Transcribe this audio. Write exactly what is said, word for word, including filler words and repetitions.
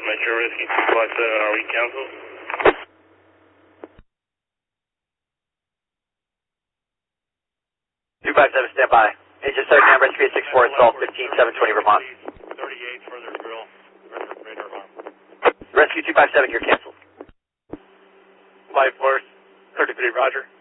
Metro Rescue two five seven, are we canceled? two five seven, stand by. Engine starting now, rescue eight six four, installed fifteen seven twenty Vermont. thirty-eight, further grill, radar arm. Rescue two five seven, you're canceled. Flight Force, thirty-three, roger.